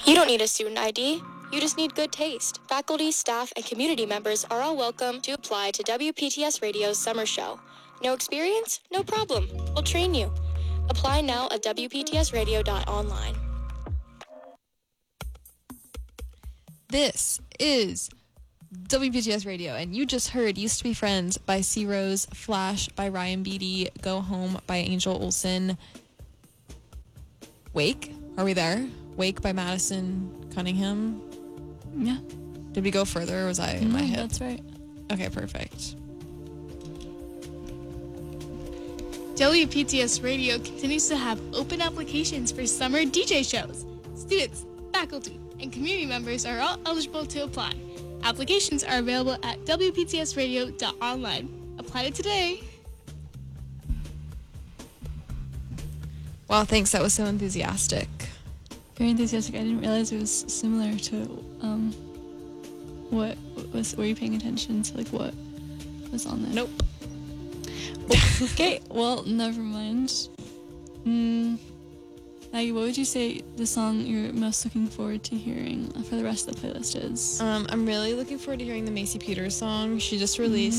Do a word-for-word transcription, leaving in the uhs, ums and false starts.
You don't need a student I D. You just need good taste. Faculty, staff, and community members are all welcome to apply to W P T S Radio's summer show. No experience? No problem. We'll train you. Apply now at W P T S radio dot online. This is W P T S Radio, and you just heard Used to Be Friends by C. Rose, Flash by Ryan Beatty, Go Home by Angel Olsen, Wake, are we there? Wake by Madison Cunningham. Yeah. Did we go further, or was I in my No, head? that's right. Okay, perfect. W P T S Radio continues to have open applications for summer D J shows. Students, faculty, and community members are all eligible to apply. Applications are available at W P T S radio dot online. Apply today. Wow, thanks. That was so enthusiastic. Very enthusiastic. I didn't realize it was similar to um, what was. Were you paying attention to like what was on there? Nope. Okay, well, never mind. Mm, Maggie, what would you say the song you're most looking forward to hearing for the rest of the playlist is? Um, I'm really looking forward to hearing the Macy Peters song. She just released